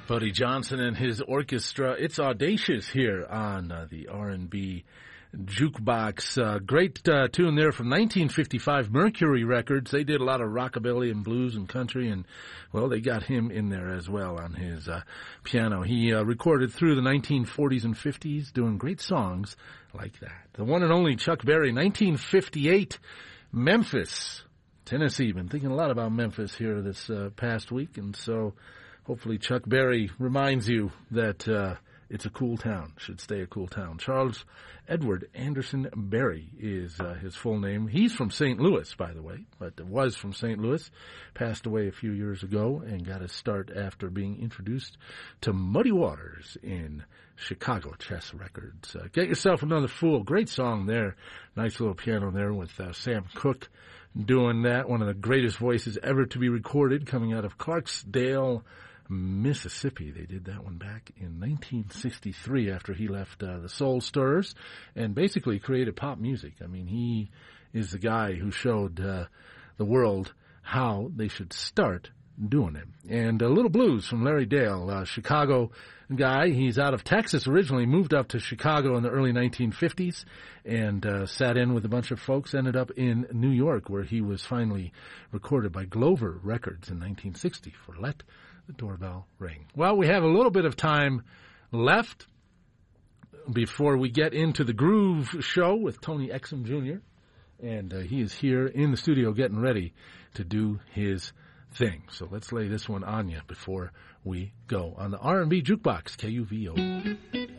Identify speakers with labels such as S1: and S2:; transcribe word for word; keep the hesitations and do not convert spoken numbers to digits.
S1: Buddy Johnson and his orchestra. It's audacious here on uh, the R and B Jukebox. Uh, great uh, tune there from nineteen fifty-five, Mercury Records. They did a lot of rockabilly and blues and country, and, well, they got him in there as well on his uh, piano. He uh, recorded through the nineteen forties and fifties, doing great songs like that. The one and only Chuck Berry, nineteen fifty-eight, Memphis, Tennessee. Been thinking a lot about Memphis here this uh, past week, and so hopefully Chuck Berry reminds you that uh, it's a cool town, should stay a cool town. Charles Edward Anderson Berry is uh, his full name. He's from Saint Louis, by the way, but was from Saint Louis, passed away a few years ago, and got his start after being introduced to Muddy Waters in Chicago, Chess Records. Uh, Get Yourself Another Fool, great song there. Nice little piano there with uh, Sam Cooke doing that. One of the greatest voices ever to be recorded, coming out of Clarksdale, Mississippi. They did that one back in nineteen sixty-three after he left uh, the Soul Stirrers and basically created pop music. I mean, he is the guy who showed uh, the world how they should start doing it. And a little blues from Larry Dale, uh, Chicago guy. He's out of Texas originally, moved up to Chicago in the early nineteen fifties and uh, sat in with a bunch of folks, ended up in New York where he was finally recorded by Glover Records in nineteen sixty for Let the Doorbell Ring. Well, we have a little bit of time left before we get into the Groove Show with Tony Exum Junior And uh, he is here in the studio getting ready to do his thing. So let's lay this one on you before we go on the R and B Jukebox, K U V O.